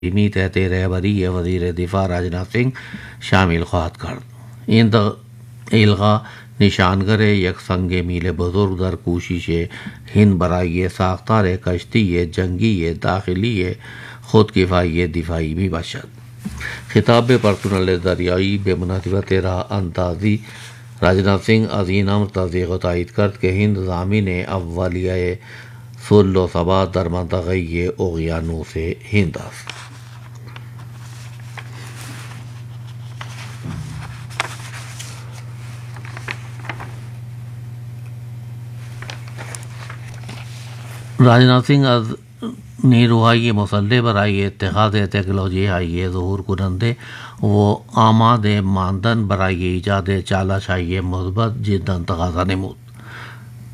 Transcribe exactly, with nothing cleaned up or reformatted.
imi तहते रहबरी वजीर दिफा राजनाथ सिंह शामिल ख्वात कर इन इल्गा निशान करे यकसंगे मिले बुजुर्ग दर कोशिश हिंद बराई साख्तार कश्ती जंगी दाखिली खुद किफ़ाई दिफाई भी बशत खिताब परतुनल दरियाई बेमुनासिबत राह अंदाजी राजनाथ सिंह अजीन अमर तस्दीक तायद करत के हिंद ज़ामिन अव्वलिया सुल्लो सबा दर मंतक़ई ओगियानूस हिंद است. राजनाथ सिंह अज नीरुहाई मुसल्ले बराई इत्तेखाद टेक्नोलॉजी आई ज़हूर कुनंदे वो आमाद मानदन बराई ईजाद चाला चाहिए मुस्बत जिद्दन तगाजा नमूद